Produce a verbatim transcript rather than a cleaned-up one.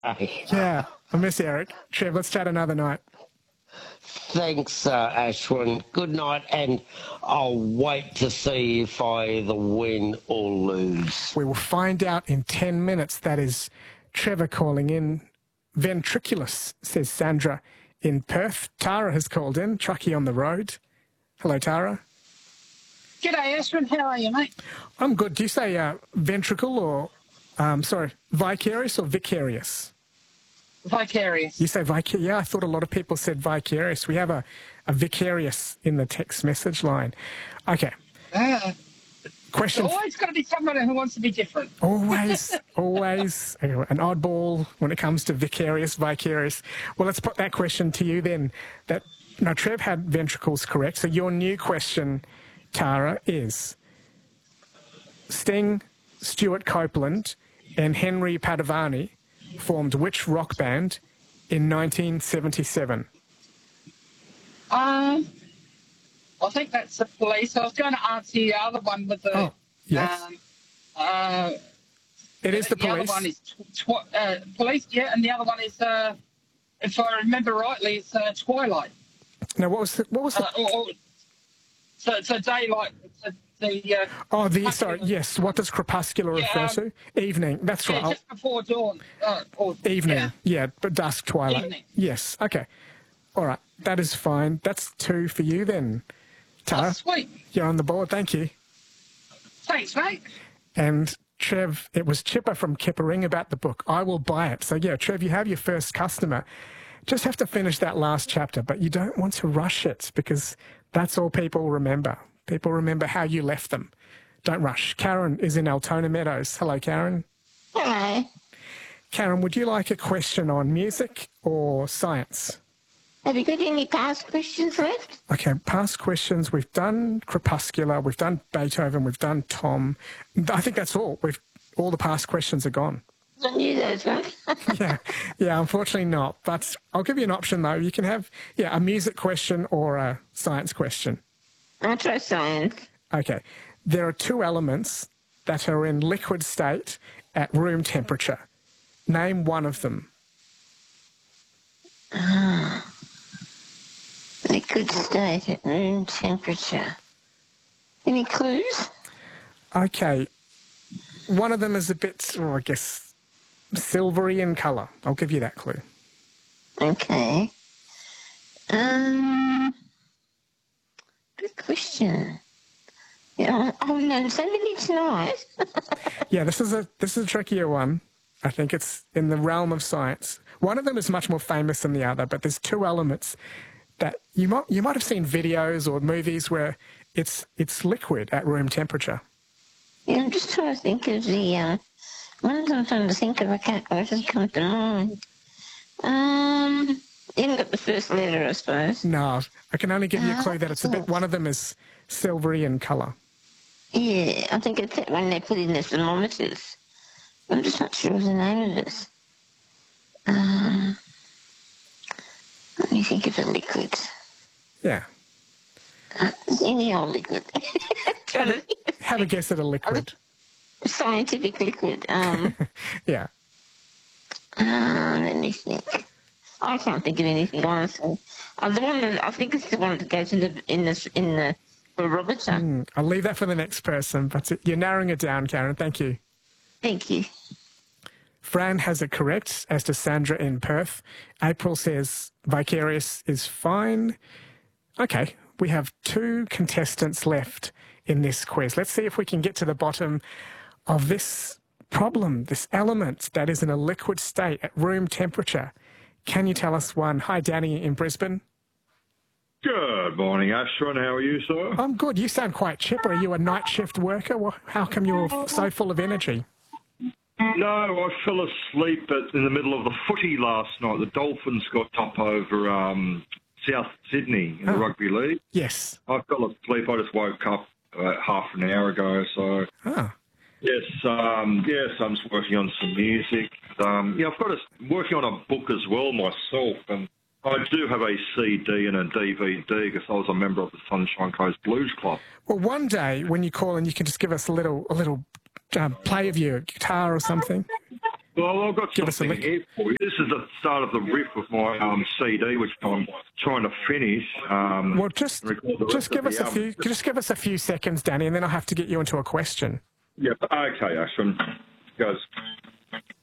Hey. Yeah, I miss Eric. Trev, let's chat another night. Thanks, uh, Ashwin. Good night, and I'll wait to see if I either win or lose. We will find out in ten minutes. That is Trevor calling in. Ventriculus, says Sandra in Perth. Tara has called in. Truckee on the road. Hello, Tara. G'day, Ashwin. How are you, mate? I'm good. Do you say uh, ventricle or, um, sorry, vicarious or vicarious? Vicarious. You say vicarious? Yeah, I thought a lot of people said vicarious. We have a, a vicarious in the text message line. Okay. Ah. Question. There's always got to be someone who wants to be different. Always, always. Anyway, an oddball when it comes to vicarious, vicarious. Well, let's put that question to you then. That now, Trev had ventricles correct. So your new question, Tara, is Sting, Stuart Copeland, and Henry Padovani formed which rock band in nineteen seventy-seven? Um, I think that's the Police. I was going to answer the other one with the... Oh, yes. Um, uh, it is the, the Police. other one is tw- tw- uh, Police, yeah, and the other one is, uh, if I remember rightly, it's uh, Twilight. Now, what was the... What was the... Uh, or, or, so it's a daylight... It's a, the, uh, oh, the... Sorry, yes. What does crepuscular yeah, refer um, to? Evening. That's yeah, right. just before dawn. Uh, or, Evening. Yeah. yeah, but dusk, twilight. Evening. Yes. Okay. All right. That is fine. That's two for you then, Tara. Oh, sweet. You're on the board. Thank you. Thanks, mate. And Trev, it was Chipper from Kippering about the book. I will buy it. So, yeah, Trev, you have your first customer. Just have to finish that last chapter, but you don't want to rush it because that's all people remember. People remember how you left them. Don't rush. Karen is in Altona Meadows. Hello, Karen. Hello. Karen, would you like a question on music or science? Have you got any past questions left? Okay, past questions. We've done Crepuscular, we've done Beethoven, we've done Tom. I think that's all. We've all the past questions are gone. I knew those ones. yeah, yeah, unfortunately not. But I'll give you an option though. You can have yeah a music question or a science question. I'll try science. Okay, there are two elements that are in liquid state at room temperature. Name one of them. Ah. Liquid state at room temperature. Any clues? Okay. One of them is a bit, oh, I guess, silvery in colour. I'll give you that clue. Okay. Um, good question. Yeah, I've known so many tonight. yeah, this is a this is a trickier one. I think it's in the realm of science. One of them is much more famous than the other, but there's two elements that you might you might have seen videos or movies where it's it's liquid at room temperature. Yeah, I'm just trying to think of the uh, one of them. I'm trying to think of. I can't. It doesn't come to mind. Um, you haven't got the first letter, I suppose. No, I can only give you a clue that it's a bit. Oh. One of them is silvery in colour. Yeah, I think it's when they put in the thermometers. I'm just not sure of the name of it. Um, let me think of a liquid. Yeah. Uh, any old liquid. have, a, have a guess at a liquid. Scientific liquid. Um, yeah. Uh, let me think. I can't think of anything, honestly. Uh, the one that, I think it's the one that goes in the in the in the barometer. Mm, I'll leave that for the next person, but you're narrowing it down, Karen. Thank you. Thank you. Fran has it correct, as does Sandra in Perth. April says vicarious is fine. Okay, we have two contestants left in this quiz. Let's see if we can get to the bottom of this problem, this element that is in a liquid state at room temperature. Can you tell us one? Hi, Danny in Brisbane. Good morning, Ashwin. How are you, sir? I'm good. You sound quite chipper. Are you a night shift worker? Well, how come you're so full of energy? No, I fell asleep at, in the middle of the footy last night. The Dolphins got top over um, South Sydney in oh. the rugby league. Yes. I fell asleep. I just woke up about half an hour ago. So, oh. yes, um, yes, I'm just working on some music. Um, yeah, I've got a, working on a book as well myself, and I do have a C D and a D V D because I was a member of the Sunshine Coast Blues Club. Well, one day when you call in, you can just give us a little, a little um, play of your guitar or something. Well, I've got Give us a something lick. here for you. This is the start of the riff of my um, C D, which I'm trying to finish. Um, Well, just record the just rest give of us the a few album. just give us a few seconds, Danny, and then I'll have to get you into a question. Yeah, okay, Ashwin. Goes.